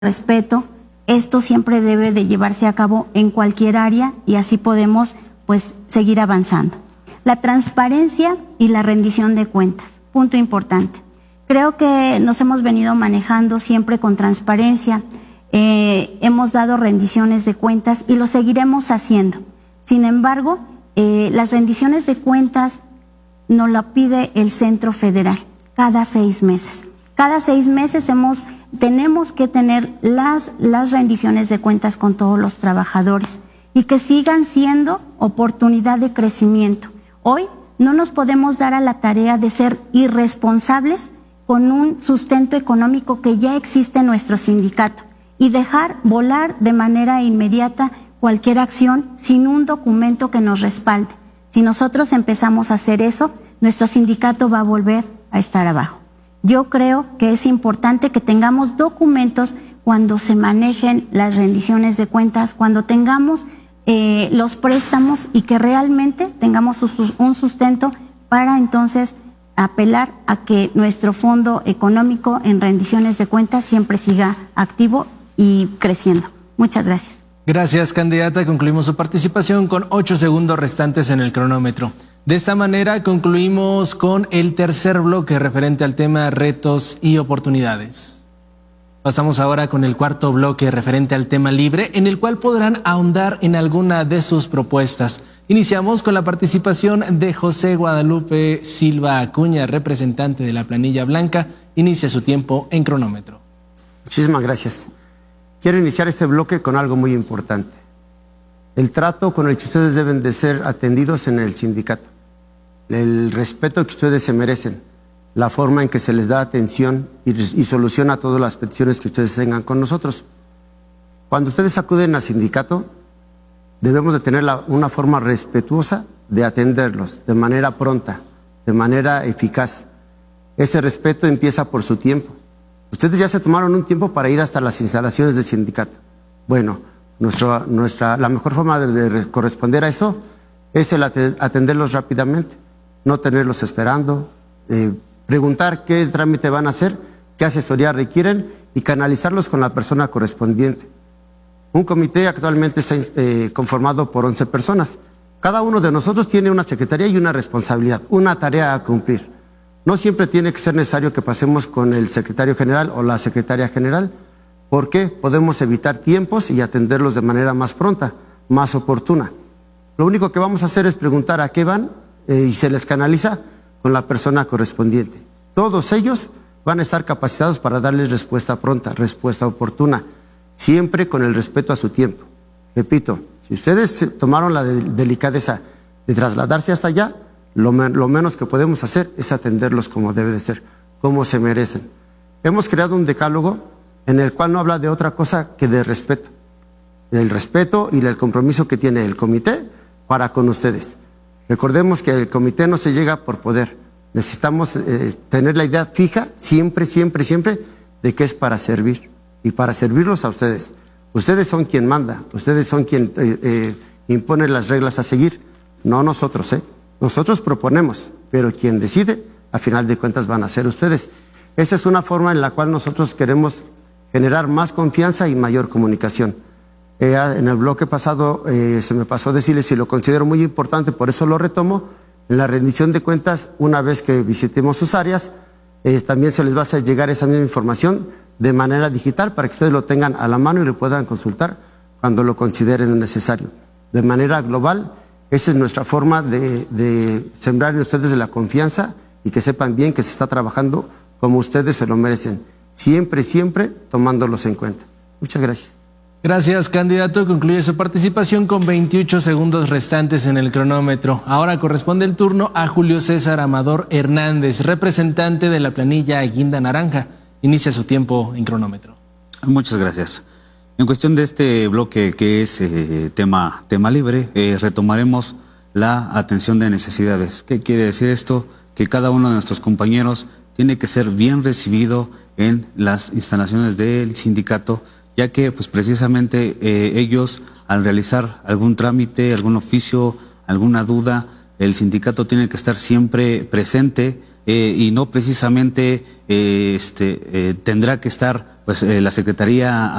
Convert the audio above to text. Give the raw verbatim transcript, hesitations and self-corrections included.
respeto. Esto siempre debe de llevarse a cabo en cualquier área y así podemos pues seguir avanzando. La transparencia y la rendición de cuentas, punto importante. Creo que nos hemos venido manejando siempre con transparencia, eh, hemos dado rendiciones de cuentas y lo seguiremos haciendo. Sin embargo, eh, las rendiciones de cuentas nos la pide el Centro Federal cada seis meses. Cada seis meses hemos, tenemos que tener las, las rendiciones de cuentas con todos los trabajadores y que sigan siendo oportunidad de crecimiento. Hoy no nos podemos dar a la tarea de ser irresponsables con un sustento económico que ya existe en nuestro sindicato y dejar volar de manera inmediata cualquier acción sin un documento que nos respalde. Si nosotros empezamos a hacer eso, nuestro sindicato va a volver a estar abajo. Yo creo que es importante que tengamos documentos cuando se manejen las rendiciones de cuentas, cuando tengamos eh, los préstamos y que realmente tengamos un sustento para entonces apelar a que nuestro fondo económico en rendiciones de cuentas siempre siga activo y creciendo. Muchas gracias. Gracias, candidata. Concluimos su participación con ocho segundos restantes en el cronómetro. De esta manera concluimos con el tercer bloque referente al tema retos y oportunidades. Pasamos ahora con el cuarto bloque referente al tema libre, en el cual podrán ahondar en alguna de sus propuestas. Iniciamos con la participación de José Guadalupe Silva Acuña, representante de la Planilla Blanca. Inicia su tiempo en cronómetro. Muchísimas gracias. Quiero iniciar este bloque con algo muy importante. El trato con el que ustedes deben de ser atendidos en el sindicato. El respeto que ustedes se merecen. La forma en que se les da atención y, y solución a todas las peticiones que ustedes tengan con nosotros. Cuando ustedes acuden al sindicato, debemos de tener la, una forma respetuosa de atenderlos, de manera pronta, de manera eficaz. Ese respeto empieza por su tiempo. Ustedes ya se tomaron un tiempo para ir hasta las instalaciones del sindicato. Bueno, nuestra, nuestra, la mejor forma de, de corresponder a eso es el atenderlos rápidamente, no tenerlos esperando, eh, preguntar qué trámite van a hacer, qué asesoría requieren y canalizarlos con la persona correspondiente. Un comité actualmente está eh, conformado por once personas. Cada uno de nosotros tiene una secretaría y una responsabilidad, una tarea a cumplir. No siempre tiene que ser necesario que pasemos con el secretario general o la secretaria general, porque podemos evitar tiempos y atenderlos de manera más pronta, más oportuna. Lo único que vamos a hacer es preguntar a qué van eh, y se les canaliza con la persona correspondiente. Todos ellos van a estar capacitados para darles respuesta pronta, respuesta oportuna, siempre con el respeto a su tiempo. Repito, si ustedes tomaron la de delicadeza de trasladarse hasta allá, Lo, men lo menos que podemos hacer es atenderlos como debe de ser, como se merecen. Hemos creado un decálogo en el cual no habla de otra cosa que de respeto. Del respeto y del compromiso que tiene el comité para con ustedes. Recordemos que el comité no se llega por poder. Necesitamos eh, tener la idea fija, siempre, siempre, siempre, de que es para servir. Y para servirlos a ustedes. Ustedes son quien manda, ustedes son quien eh, eh, impone las reglas a seguir, no nosotros, ¿eh? Nosotros proponemos, pero quien decide, a final de cuentas van a ser ustedes. Esa es una forma en la cual nosotros queremos generar más confianza y mayor comunicación. Eh, en el bloque pasado eh, se me pasó decirles, y lo considero muy importante, por eso lo retomo, en la rendición de cuentas, una vez que visitemos sus áreas, eh, también se les va a hacer llegar esa misma información de manera digital para que ustedes lo tengan a la mano y lo puedan consultar cuando lo consideren necesario. De manera global, esa es nuestra forma de, de sembrar en ustedes la confianza y que sepan bien que se está trabajando como ustedes se lo merecen. Siempre, siempre tomándolos en cuenta. Muchas gracias. Gracias, candidato. Concluye su participación con veintiocho segundos restantes en el cronómetro. Ahora corresponde el turno a Julio César Amador Hernández, representante de la planilla Guinda Naranja. Inicia su tiempo en cronómetro. Muchas gracias. En cuestión de este bloque que es eh, tema, tema libre, eh, retomaremos la atención de necesidades. ¿Qué quiere decir esto? Que cada uno de nuestros compañeros tiene que ser bien recibido en las instalaciones del sindicato, ya que pues precisamente eh, ellos al realizar algún trámite, algún oficio, alguna duda, el sindicato tiene que estar siempre presente eh, y no precisamente eh, este, eh, tendrá que estar pues pues eh, la Secretaría